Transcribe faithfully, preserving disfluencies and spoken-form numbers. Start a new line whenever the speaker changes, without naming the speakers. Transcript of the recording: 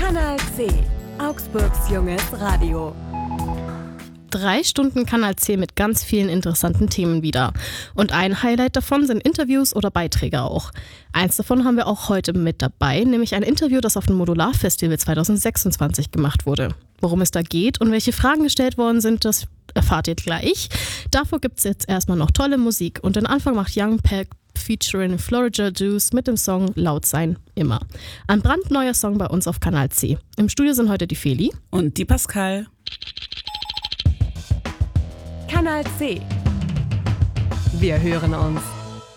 Kanal C, Augsburgs junges Radio.
Drei Stunden Kanal C mit ganz vielen interessanten Themen wieder. Und ein Highlight davon sind Interviews oder Beiträge auch. Eins davon haben wir auch heute mit dabei, nämlich ein Interview, das auf dem Modular-Festival zwanzig sechsundzwanzig gemacht wurde. Worum es da geht und welche Fragen gestellt worden sind, das erfahrt ihr gleich. Davor gibt es jetzt erstmal noch tolle Musik und den Anfang macht Young Pack featuring Florida Juice mit dem Song Laut sein immer. Ein brandneuer Song bei uns auf Kanal C. Im Studio sind heute die Feli
und die Pascal.
Kanal C. Wir hören uns.